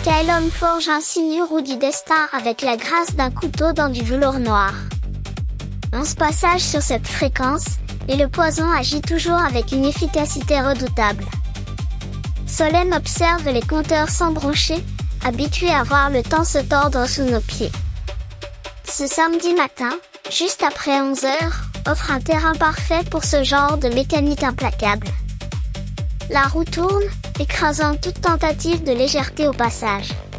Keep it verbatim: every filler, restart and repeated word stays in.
Kylum forge ainsi une roue du destin avec la grâce d'un couteau dans du velours noir. onze passages sur cette fréquence, et le poison agit toujours avec une efficacité redoutable. Solène observe les compteurs sans broncher, habitué à voir le temps se tordre sous nos pieds. Ce samedi matin, juste après onze heures, offre un terrain parfait pour ce genre de mécanique implacable. La roue tourne, écrasant toute tentative de légèreté au passage.